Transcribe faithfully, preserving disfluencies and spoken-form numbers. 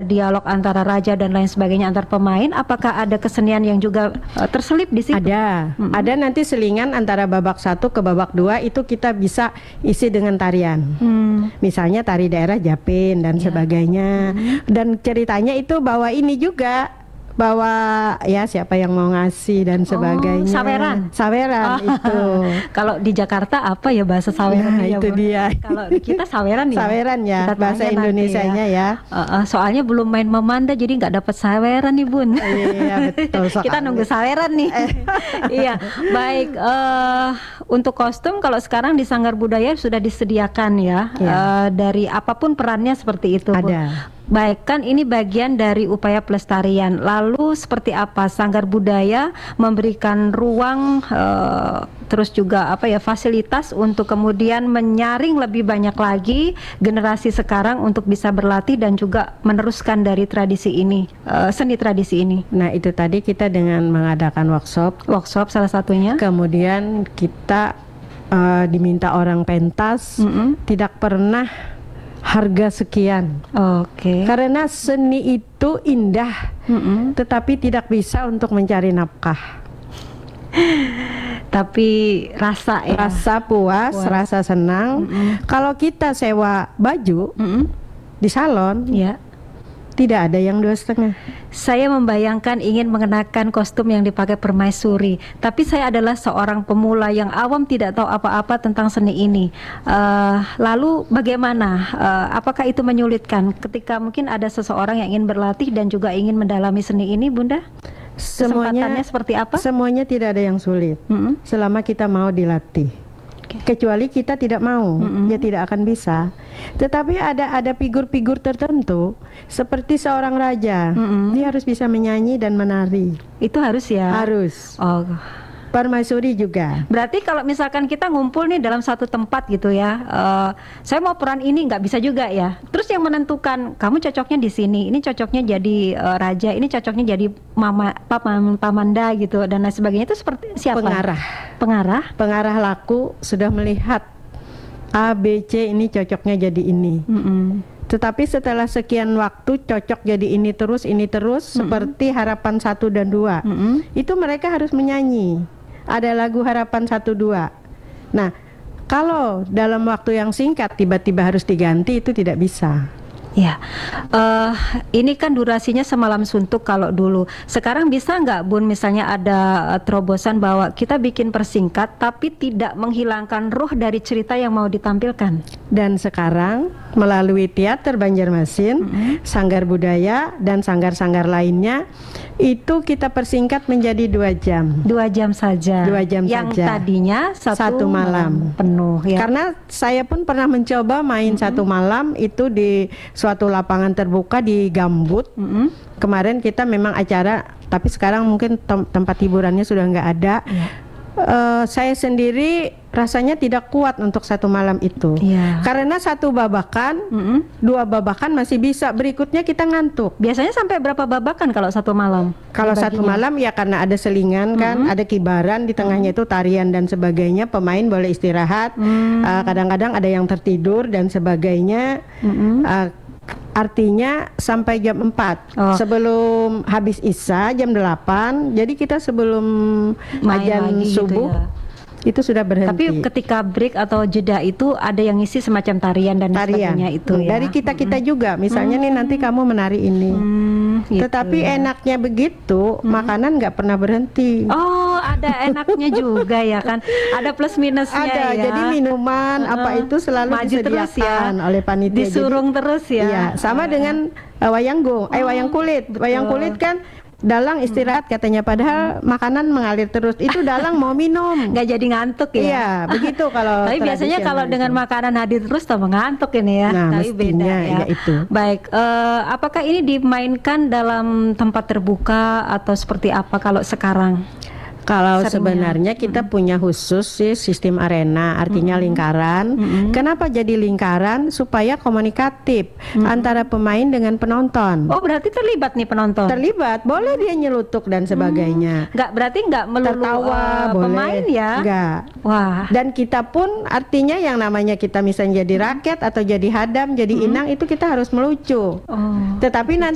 dialog antara raja dan lain sebagainya antar pemain, apakah ada kesenian yang juga uh, terselip di situ? Ada, Mm-mm. ada nanti selingan antara babak satu ke babak dua itu kita bisa isi dengan tarian. Hmm. Misalnya tari daerah Japin dan Ya. sebagainya. Mm-hmm. Dan ceritanya itu bawa ini juga, bawa ya siapa yang mau ngasih dan sebagainya. saweran. Saweran Oh. itu. Kalau di Jakarta apa ya bahasa saweran Nah, ya, itu Bun? dia. Kalau kita saweran ya. Saweran ya, Kita bahasa tanya nanti Indonesianya ya. Uh, uh, soalnya belum main memanda jadi nggak dapat saweran nih, Bun. Iya, betul sekali. Kita nunggu saweran nih. Iya, baik. Uh, untuk kostum kalau sekarang di Sanggar Budaya sudah disediakan ya, Iya. uh, dari apapun perannya seperti itu, Bun. Ada. Baik, kan ini bagian dari upaya pelestarian. Lalu seperti apa Sanggar Budaya memberikan ruang uh, terus juga apa ya fasilitas untuk kemudian menyaring lebih banyak lagi generasi sekarang untuk bisa berlatih dan juga meneruskan dari tradisi ini, uh, seni tradisi ini. Nah, itu tadi kita dengan mengadakan workshop, Workshop salah satunya. kemudian kita uh, diminta orang pentas, Mm-mm. tidak pernah harga sekian. Oke. Karena seni itu indah, Mm-mm. tetapi tidak bisa untuk mencari nafkah. Tapi rasa ya. Rasa puas, Puas. rasa senang. Mm-mm. Kalau kita sewa baju Mm-mm. di salon, Ya. tidak ada yang dua setengah. Saya membayangkan ingin mengenakan kostum yang dipakai permaisuri, tapi saya adalah seorang pemula yang awam tidak tahu apa-apa tentang seni ini. Uh, lalu bagaimana? Uh, apakah itu menyulitkan ketika mungkin ada seseorang yang ingin berlatih dan juga ingin mendalami seni ini, Bunda? Kesempatannya Semuanya seperti apa? Semuanya tidak ada yang sulit. Mm-mm. Selama kita mau dilatih. Oke. Kecuali kita tidak mau, Mm-mm. ya tidak akan bisa. Tetapi ada ada figur-figur tertentu seperti seorang raja, Mm-mm. dia harus bisa menyanyi dan menari. Itu harus ya. Harus. Oh. Permaisuri juga. Berarti kalau misalkan kita ngumpul nih dalam satu tempat gitu ya, uh, saya mau peran ini nggak bisa juga ya. Terus yang menentukan kamu cocoknya di sini, ini cocoknya jadi uh, raja, ini cocoknya jadi mama, pam, pamanda gitu dan lain sebagainya itu seperti siapa? Pengarah. Pengarah. Pengarah laku sudah melihat A, B, C ini cocoknya jadi ini. Mm-mm. Tetapi setelah sekian waktu cocok jadi ini terus, ini terus, Mm-mm. seperti harapan satu dan dua. Mm-mm. Itu mereka harus menyanyi. Ada lagu harapan satu dua. Nah, kalau dalam waktu yang singkat tiba-tiba harus diganti, itu tidak bisa. Ya, uh, ini kan durasinya semalam suntuk kalau dulu. Sekarang bisa nggak, Bun, misalnya ada uh, terobosan bahwa kita bikin persingkat tapi tidak menghilangkan ruh dari cerita yang mau ditampilkan. Dan sekarang melalui teater Banjarmasin, Mm-hmm. Sanggar Budaya dan sanggar-sanggar lainnya itu kita persingkat menjadi dua jam. Dua jam saja. Dua jam yang saja. tadinya satu, Satu malam. penuh. Ya. Karena saya pun pernah mencoba main satu malam itu di suatu lapangan terbuka di Gambut. Mm-mm. Kemarin kita memang acara, tapi sekarang mungkin tem- tempat hiburannya sudah nggak ada. Ya. Eh, saya sendiri rasanya tidak kuat untuk satu malam itu. Iya. Karena satu babakan, Mm-mm. dua babakan masih bisa. Berikutnya kita ngantuk. Biasanya sampai berapa babakan kalau satu malam? Kalau satu Dibaginya? malam ya karena ada selingan kan, Mm-hmm. ada kibaran di tengahnya itu tarian dan sebagainya. Pemain boleh istirahat. Mm. Eh, kadang-kadang ada yang tertidur dan sebagainya. Mm-mm. Eh, artinya sampai jam empat. Oh. Sebelum habis Isya jam delapan. Jadi kita sebelum Main azan lagi gitu subuh ya. itu sudah berhenti. Tapi ketika break atau jeda itu ada yang ngisi semacam tarian dan tarian sebagainya itu ya. dari kita-kita juga. Misalnya nih nanti kamu menari ini. Hmm, gitu Tetapi ya. enaknya begitu, makanan nggak pernah berhenti. Oh, ada enaknya juga ya kan. Ada plus minusnya Ada, ya. jadi minuman apa Heeh. itu selalu Maju terus disediakan ya. oleh panitia. Disurung terus ya. Iya, sama Heeh. dengan uh, wayanggung, eh wayang kulit. betul. Wayang kulit kan dalang istirahat katanya, padahal makanan mengalir terus. Itu dalang mau minum. nggak jadi ngantuk ya. Iya, begitu kalau Tapi biasanya kalau tradisional dengan itu. makanan hadir terus tambah ngantuk ini ya. Nah, Tapi beda mestinya ya. ya itu. Baik, eh, apakah ini dimainkan dalam tempat terbuka atau seperti apa kalau sekarang? Kalau Serunya. sebenarnya kita punya khusus sih sistem arena, artinya lingkaran. Mm-mm. Kenapa jadi lingkaran? Supaya komunikatif antara pemain dengan penonton. Oh, berarti terlibat nih penonton. Terlibat, boleh dia nyelutuk dan sebagainya. Nggak, berarti nggak melulu Tertawa, eh, boleh. pemain ya. Enggak. Wah. Dan kita pun artinya yang namanya kita misalnya jadi rakyat atau jadi hadam, jadi inang, itu kita harus melucu. Oh. Tetapi nanti